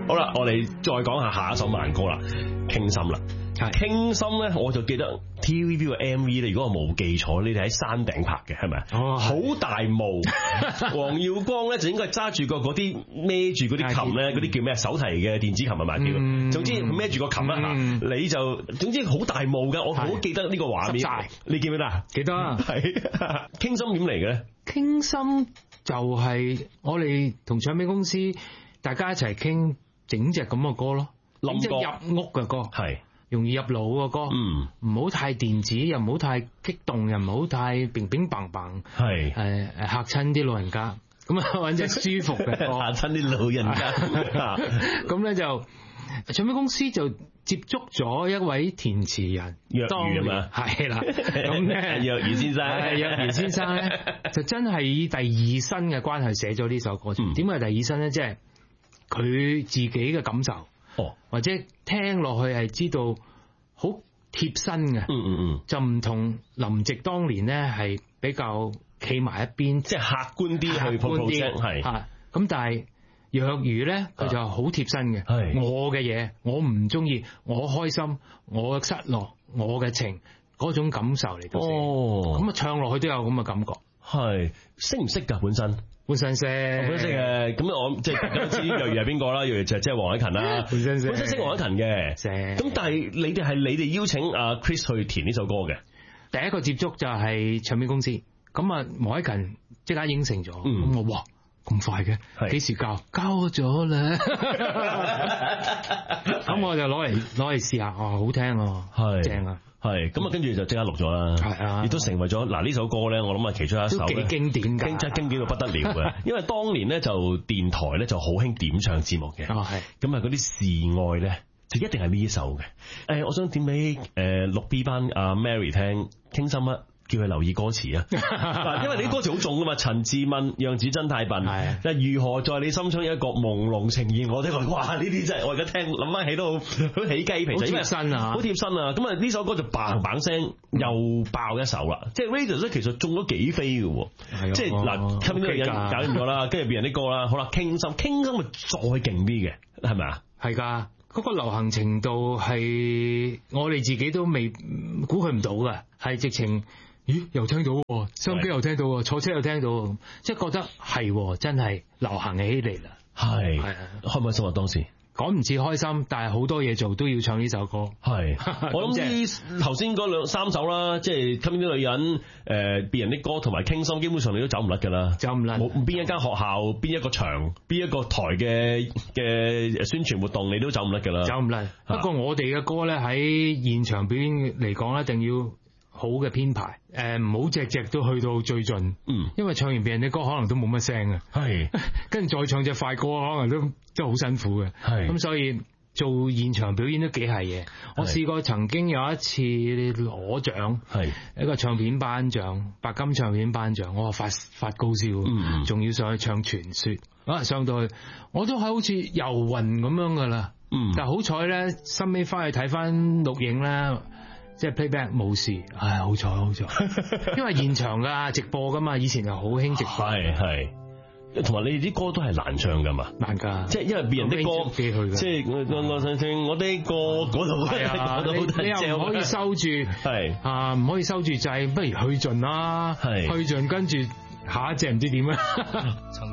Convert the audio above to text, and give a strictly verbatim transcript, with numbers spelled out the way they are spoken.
好啦，我哋再講下下一首慢歌啦，傾心啦。傾心咧，我就記得 T V B 嘅 M V 咧，如果我冇記錯，你哋喺山頂拍嘅係咪？哦，好大霧，黃耀光咧就應該揸住個嗰啲孭住嗰啲琴咧，嗰啲叫咩手提嘅電子琴係咪叫？嗯、總之孭住個琴啦嚇，嗯、你就總之好大霧嘅，我好記得呢個畫面。你記唔記得啊？記得。係傾心點嚟嘅咧？ 傾心就係我哋同唱片公司大家一齊傾整隻咁嘅歌咯，整隻入屋嘅歌。係。容易入腦個歌，嗯，唔好太電子，又唔好太激動，又唔好太乒乒乓乓，係誒誒嚇親啲老人家，咁啊揾隻舒服嘅歌嚇親啲老人家，咁咧就唱片公司就接觸咗一位填詞人， 若如啊嘛， 係啦，咁咧若如先生，若如先生咧就真係以第二身嘅關係寫咗呢首歌，點解、嗯、第二身咧？即係佢自己嘅感受。哦，或者聽落去係知道好貼身嘅，嗯嗯嗯，就唔同林夕當年咧係比較企埋一邊，即係客觀啲去鋪鋪聲，係嚇。咁但係若如咧，佢就好貼身嘅，係我嘅嘢，我唔中意，我開心，我嘅失落，我嘅情嗰種感受嚟到寫。哦，咁啊唱落去都有咁嘅感覺。係識唔識㗎本身？本身識，本身識嘅。咁我即係大家都知若如係邊個啦？若如就即係黃凱芹啦。本身識，本身識黃凱芹嘅。識。咁但係你哋係你哋邀請阿 Chris 去填呢首歌嘅。第一個接觸就係唱片公司。咁啊，黃凱芹即刻應承咗。咁我哇咁快嘅？幾時交？交咗啦。咁我就攞嚟攞嚟試下，哦，好聽啊，係正啊。係咁啊，跟住就即刻錄咗啦。係啊，亦都成為咗嗱呢首歌咧，我諗啊其中一首咧，幾經典㗎，真係經典到不得了嘅。因為當年咧就電台咧就好興點唱節目嘅。哦，係。咁啊嗰啲示愛咧就一定係呢一首嘅。誒，我想點俾誒六 B 班阿 Mary 聽傾心啊！叫佢留意歌詞啊，因為你啲歌詞好重噶嘛。陳志文樣子真太笨，係如何在你心中有一個朦朧呈現我的愛，哇！呢啲真係我而家聽諗翻起都好好起雞皮，好貼身啊，好貼身啊。咁啊呢首歌就嘭嘭聲又爆一首啦，即係 Radio 咧其實中咗幾飛嘅，即係嗱，吸引到人搞掂咗啦，跟住別人啲歌啦，好啦，傾心傾心咪再勁啲嘅，係咪啊？係噶。嗰個流行程度係我哋自己都未估佢唔到嘅，係直情咦又聽到，收音機又聽到，坐車又聽到，即係覺得係真係流行起嚟啦。係係開唔開心啊當時？講唔似開心，但係好多嘢做都要唱呢首歌。係，我諗啲頭先嗰兩三首啦，即係吸引啲女人，誒、呃，別人啲歌同埋傾心，基本上你都走唔甩噶啦，走唔甩。冇邊一間學校、邊一個場、邊一個台嘅嘅宣傳活動，你都走唔甩噶啦，走唔甩。不過我哋嘅歌咧喺現場表演嚟講，一定要好嘅編排，誒唔好隻隻都去到最盡，嗯，因為唱完別人啲歌可能都冇乜聲嘅，係，跟住再唱隻快歌可能都真係好辛苦嘅，係，咁所以做現場表演都幾係嘢。我試過曾經有一次攞獎，係一個唱片頒獎，白金唱片頒獎，我話發發高燒，嗯，仲要上去唱傳說，啊上到去我都係好似遊魂咁樣噶啦，嗯，但係好彩咧，收尾翻去睇翻錄影咧。即係 playback 冇事，唉，好彩好彩，因為現場噶直播噶嘛，以前又好興直播，係係，同埋你哋啲歌都係難唱噶嘛，難噶，即係因為別人啲歌，即係我我想聽我啲歌嗰度，係啊，你你又唔可以收住，係啊，唔可以收住掣，不如去盡啦，係去盡，跟住下一隻唔知點啊。